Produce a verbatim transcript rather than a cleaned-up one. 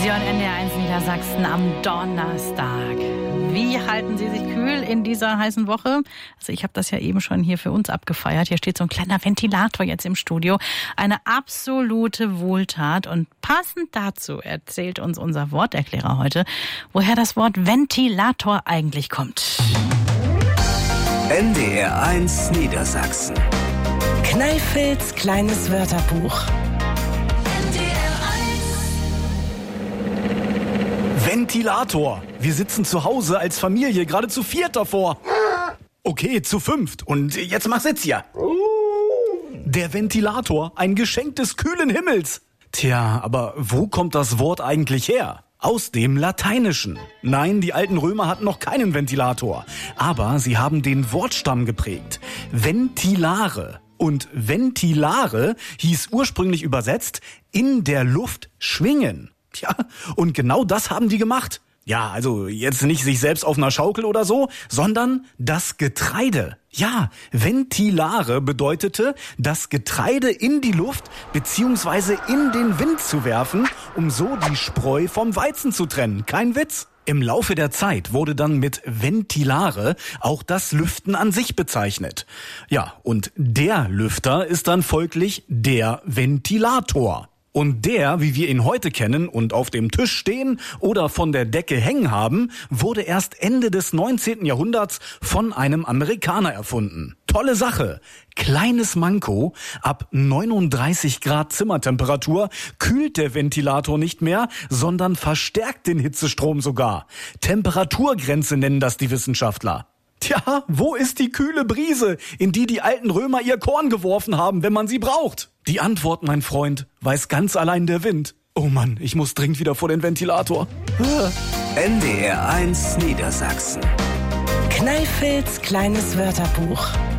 Sie hören N D R eins Niedersachsen am Donnerstag. Wie halten Sie sich kühl in dieser heißen Woche? Also ich habe das ja eben schon hier für uns abgefeiert. Hier steht so ein kleiner Ventilator jetzt im Studio. Eine absolute Wohltat. Und passend dazu erzählt uns unser Worterklärer heute, woher das Wort Ventilator eigentlich kommt. N D R eins Niedersachsen. Kneifels kleines Wörterbuch. Ventilator. Wir sitzen zu Hause als Familie gerade zu viert davor. Okay, zu fünft. Und jetzt mach Sitz hier. Der Ventilator, ein Geschenk des kühlen Himmels. Tja, aber wo kommt das Wort eigentlich her? Aus dem Lateinischen. Nein, die alten Römer hatten noch keinen Ventilator. Aber sie haben den Wortstamm geprägt. Ventilare. Und ventilare hieß ursprünglich übersetzt in der Luft schwingen. Ja, und genau das haben die gemacht. Ja, also jetzt nicht sich selbst auf einer Schaukel oder so, sondern das Getreide. Ja, ventilare bedeutete, das Getreide in die Luft beziehungsweise in den Wind zu werfen, um so die Spreu vom Weizen zu trennen. Kein Witz. Im Laufe der Zeit wurde dann mit Ventilare auch das Lüften an sich bezeichnet. Ja, und der Lüfter ist dann folglich der Ventilator. Und der, wie wir ihn heute kennen und auf dem Tisch stehen oder von der Decke hängen haben, wurde erst Ende des neunzehnten Jahrhunderts von einem Amerikaner erfunden. Tolle Sache. Kleines Manko. Ab neununddreißig Grad Zimmertemperatur kühlt der Ventilator nicht mehr, sondern verstärkt den Hitzestrom sogar. Temperaturgrenze nennen das die Wissenschaftler. Tja, wo ist die kühle Brise, in die die alten Römer ihr Korn geworfen haben, wenn man sie braucht? Die Antwort, mein Freund, weiß ganz allein der Wind. Oh Mann, ich muss dringend wieder vor den Ventilator. N D R eins Niedersachsen. Kneifels kleines Wörterbuch.